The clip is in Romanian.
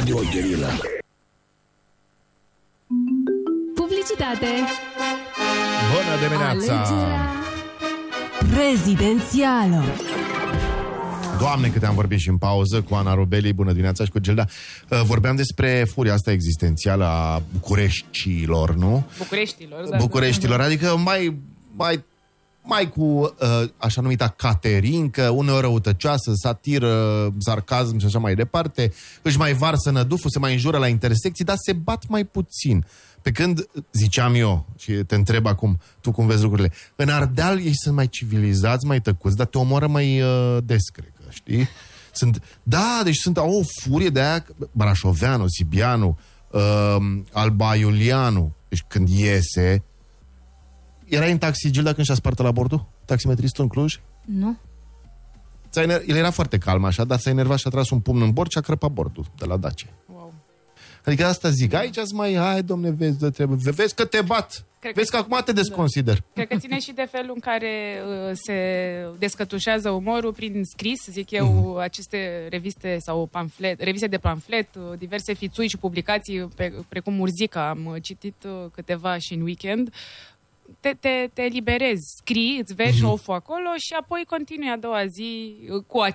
Radio Guerilla. Publicitate. Bună dimineața! Alegerea rezidențială. Doamne, câte am vorbit și în pauză cu Ana Robeli, bună dimineața, și cu Gelda. Vorbeam despre furia asta existențială a Bucureștilor, nu? Bucureștilor, da. Bucureștilor, adică mai cu așa numita caterincă, uneori răutăcioasă, satiră, sarcasm și așa mai departe, își mai varsă năduful, se mai înjură la intersecții, dar se bat mai puțin. Pe când, ziceam eu, și te întreb acum, tu cum vezi lucrurile, în Ardeal ei sunt mai civilizați, mai tăcuți, dar te omoră mai des, cred că, știi? Au o furie de aia, Brașoveanu, Sibianu, Alba Iulianu, deci când iese. Erai în taxi, Gilda, când și-a spart la bordul? Taximetristul în Cluj? Nu. El era foarte calm așa, dar s-a enervat și a tras un pumn în bord și a crăpat bordul de la Dacia. Wow. Adică asta zic, aici ați mai, hai domne, vezi că te bat. Vezi că acum te desconsider. Da. Cred că ține și de felul în care se descătușează umorul prin scris, zic eu, aceste reviste sau reviste de pamflet, diverse fițui și publicații, precum Murzica, am citit câteva și în weekend. Te eliberezi, scrii, îți vezi off-ul acolo și apoi continui a doua zi cu